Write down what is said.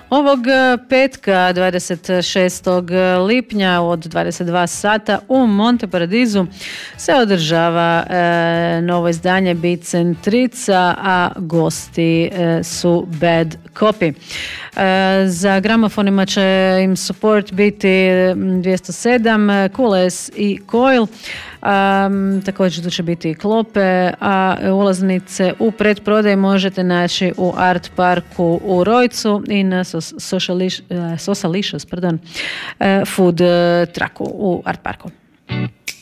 Ovog petka 26. lipnja od 22 sata u Monte Paradisu se održava novo izdanje Bicentrica, a gosti su Bad Copy. Za gramofonima će im support biti 207, Kules i Coil. Također tu će biti i klope, a ulaznice u predprodaji možete naći u Art Parku u Rojcu i na Socialicious food trucku u Art Parku.